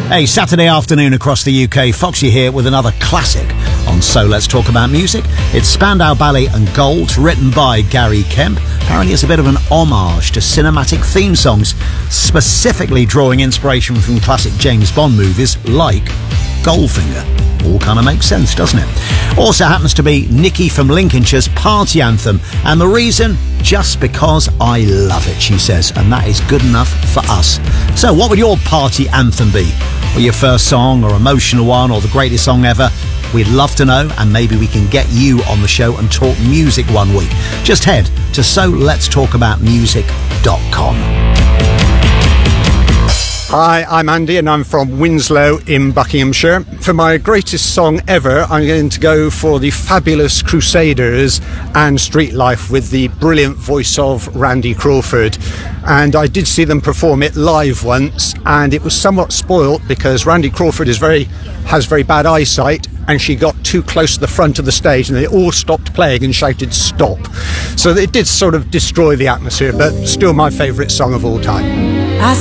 Hey, Saturday afternoon across the UK, Foxy here with another classic on So Let's Talk About Music. It's Spandau Ballet and Gold, written by Gary Kemp. Apparently it's a bit of an homage to cinematic theme songs, specifically drawing inspiration from classic James Bond movies like Goldfinger. All kind of makes sense, doesn't it? Also happens to be Nikki from Lincolnshire's party anthem, and the reason, just because I love it, she says, and that is good enough for us. So what would your party anthem be? Or your first song, or emotional one, or the greatest song ever? We'd love to know, and maybe we can get you on the show and talk music one week. Just head to soletstalkaboutmusic.com. Hi, I'm Andy and I'm from Winslow in Buckinghamshire. For my greatest song ever, I'm going to go for the Fabulous Crusaders and Street Life with the brilliant voice of Randy Crawford. And I did see them perform it live once, and it was somewhat spoilt because Randy Crawford has very bad eyesight, and she got too close to the front of the stage and they all stopped playing and shouted stop. So it did sort of destroy the atmosphere, but still my favourite song of all time.